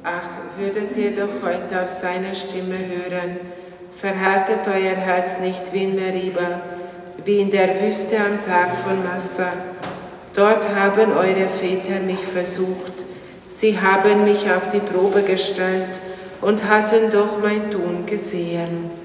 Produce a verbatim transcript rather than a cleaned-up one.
Ach, würdet ihr doch heute auf seine Stimme hören, verhärtet euer Herz nicht wie in Meriba, wie in der Wüste am Tag von Massa. Dort haben eure Väter mich versucht, sie haben mich auf die Probe gestellt und hatten doch mein Tun gesehen.